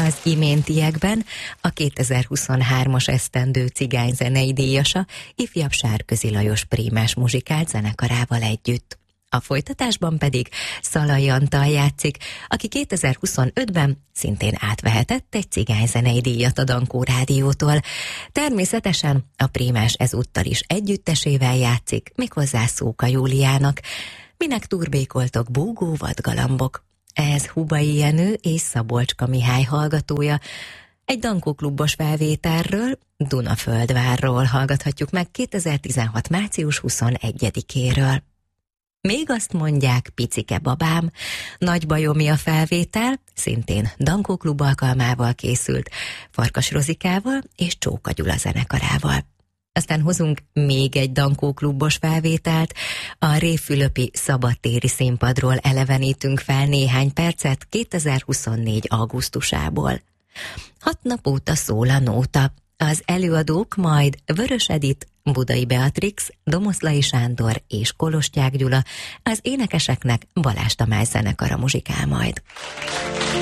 az iméntiekben a 2023-as esztendő cigányzenei díjasa, ifjabb Sárközi Lajos Prímás muzsikált zenekarával együtt. A folytatásban pedig Szalai Antal játszik, aki 2025-ben szintén átvehetett egy cigányzenei díjat a Dankó Rádiótól. Természetesen a Prímás ezúttal is együttesével játszik, méghozzá Szóka Júliának. Minek turbékoltok, búgó vadgalambok? Ez Hubai Jenő és Szabolcska Mihály hallgatója. Egy Dankó klubos felvételről, Dunaföldvárról hallgathatjuk meg 2016. március 21-éről. Még azt mondják, picike babám, Nagy Bajomi a felvétel, szintén Dankó klub alkalmával készült, Farkas Rozikával és Csóka Gyula zenekarával. Aztán hozunk még egy Dankó klubos felvételt, a Révfülöpi szabadtéri színpadról elevenítünk fel néhány percet 2024. augusztusából. 6 nap óta szól a nóta. Az előadók majd Vörös Edit, Budai Beatrix, Domoszlai Sándor és Kolostyák Gyula, az énekeseknek Balázs Tamás zenekara muzsikál majd.